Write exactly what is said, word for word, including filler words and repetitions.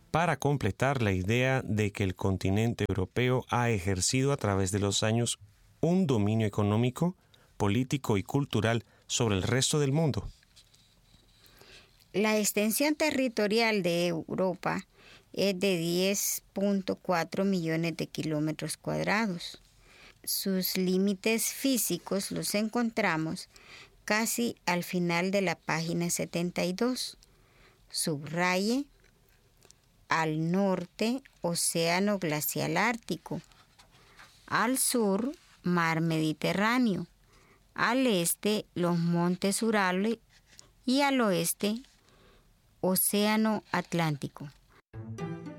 para completar la idea de que el continente europeo ha ejercido a través de los años un dominio económico, político y cultural sobre el resto del mundo. La extensión territorial de Europa es de diez punto cuatro millones de kilómetros cuadrados. Sus límites físicos los encontramos casi al final de la página setenta y dos. Subraye: al norte, Océano Glacial Ártico; al sur, Mar Mediterráneo; al este, los Montes Urales; y al oeste, Océano Atlántico.